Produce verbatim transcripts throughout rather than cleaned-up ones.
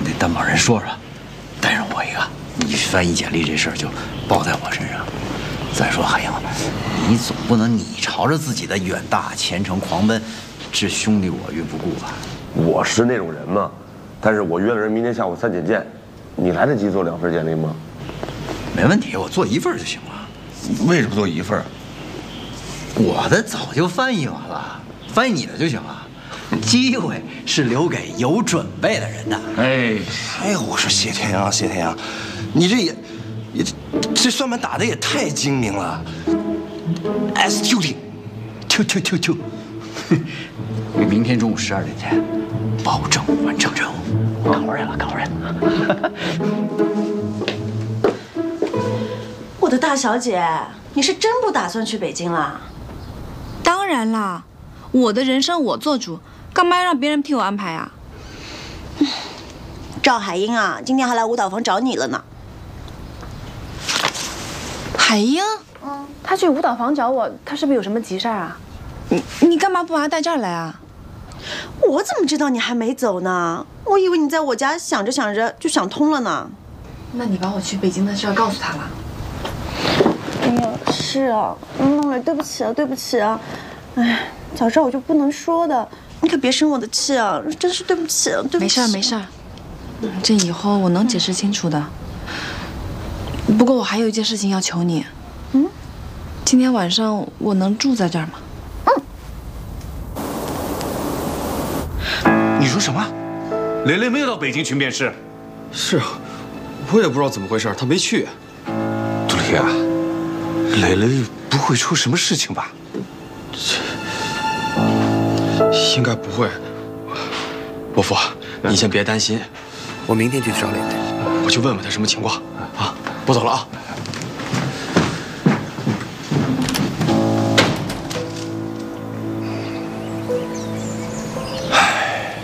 那担保人说说，带上我一个，你翻译简历这事儿就包在我身上。再说海英，你总不能你朝着自己的远大前程狂奔，置兄弟我于不顾吧？ 我是那种人吗？但是我约了人明天下午三点见，你来得及做两份简历吗？ 没问题，我做一份就行了。 为什么做一份？ 我的早就翻译完了，翻译你的就行了。机会是留给有准备的人的。 哎，哎呦，我说谢天阳，谢天阳，你这也也这算盘打的也太精明了。executing， 啾啾啾啾，明天中午十二点前，保证完成任务。干活去了，干活去了。 我的大小姐，你是真不打算去北京了？ 当然啦，我的人生我做主，干嘛要让别人替我安排啊？ 赵海英啊，今天还来舞蹈房找你了呢。 海英， 嗯，他去舞蹈房找我，他是不是有什么急事儿啊？ 你你干嘛不把他带这儿来啊？ 我怎么知道你还没走呢？我以为你在我家想着想着就想通了呢。 那你把我去北京的事儿告诉他了？ 哎呀，是啊，梦儿，对不起啊，对不起啊，哎，早知道我就不能说的，你可别生我的气啊，真是对不起，对不起。 没事儿，没事儿，这以后我能解释清楚的。不过我还有一件事情要求你，嗯，今天晚上我能住在这儿吗？ 嗯。你说什么？蕾蕾没有到北京去面试？ 是啊，我也不知道怎么回事，她没去。 杜丽啊，蕾蕾不会出什么事情吧？ 应该不会。伯父，你先别担心，我明天就去找蕾蕾，我去问问她什么情况啊。我走了啊。 唉，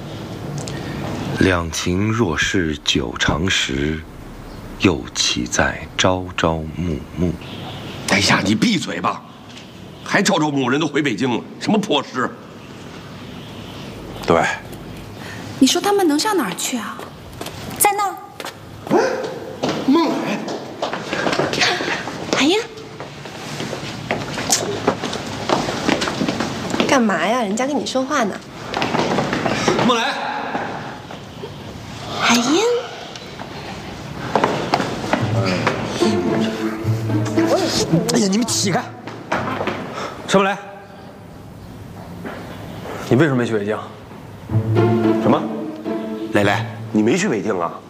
两情若是久长时，又岂在朝朝暮暮。 哎呀，你闭嘴吧！还朝朝暮暮，人都回北京了，什么破事？ 对。 你说他们能上哪儿去啊？ 在那儿。 孟海， 海英，干嘛呀？人家跟你说话呢。 孟来， 海英， 哎呀，你们起开！陈梦来，你为什么没去北京？ 什么？蕾蕾，你没去北京啊？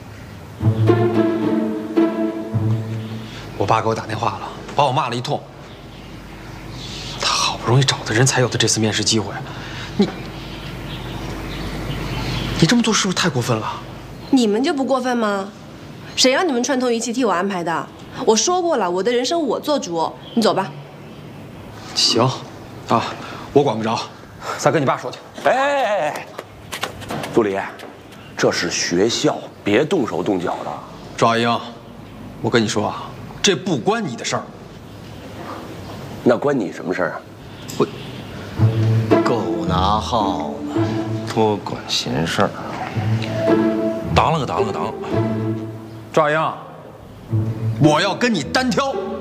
我爸给我打电话了，把我骂了一通。他好不容易找的人才有的这次面试机会，你你这么做是不是太过分了？ 你们就不过分吗？谁让你们串通一气替我安排的？我说过了，我的人生我做主。你走吧。 行，啊，我管不着，再跟你爸说去。 哎哎哎哎，杜丽，这是学校，别动手动脚的。 赵阿英，我跟你说啊，这不关你的事儿。 那关你什么事儿啊？ 我狗拿耗子， 多管闲事儿。当了个当了个当。 赵阿英，我要跟你单挑。